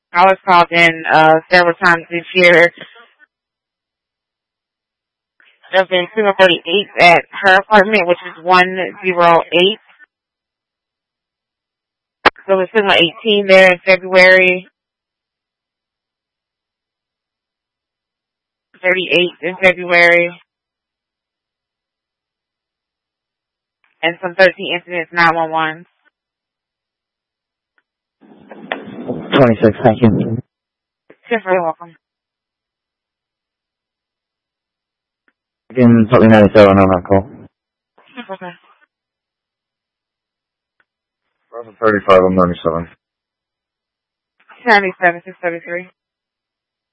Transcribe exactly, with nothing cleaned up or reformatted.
I was called in uh, several times this year. There's been single thirty-eight at her apartment, which is one zero eight. So there's single eighteen there in February. thirty-eight in February. And some thirteen incidents, nine one one. twenty-six, thank you. You're very welcome. Again, probably ninety-seven on that call. Okay. thirty-five, I'm ninety-seven. ninety-seven, six thirty-three.